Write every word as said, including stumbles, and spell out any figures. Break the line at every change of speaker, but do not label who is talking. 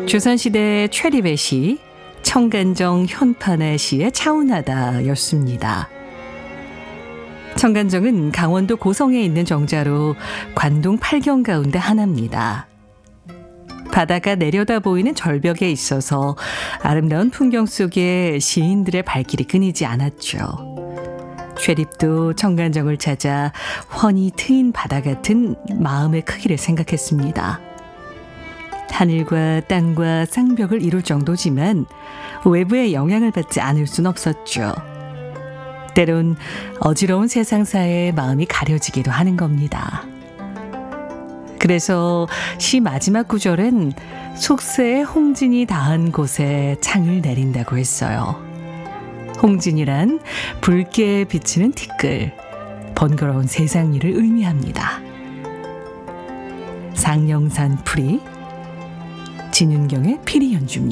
조선시대 최립의 시 청간정 현판의 시의 차운하다였습니다. 청간정은 강원도 고성에 있는 정자로 관동 팔 경 가운데 하나입니다. 바다가 내려다 보이는 절벽에 있어서 아름다운 풍경 속에 시인들의 발길이 끊이지 않았죠. 최립도 청간정을 찾아 훤히 트인 바다 같은 마음의 크기를 생각했습니다. 하늘과 땅과 쌍벽을 이룰 정도지만 외부의 영향을 받지 않을 순 없었죠. 때론 어지러운 세상사에 마음이 가려지기도 하는 겁니다. 그래서 시 마지막 구절엔 속세에 홍진이 닿은 곳에 창을 내린다고 했어요. 홍진이란 붉게 비치는 티끌, 번거로운 세상 일을 의미합니다. 상령산 풀이, 진윤경의 피리 연주입니다.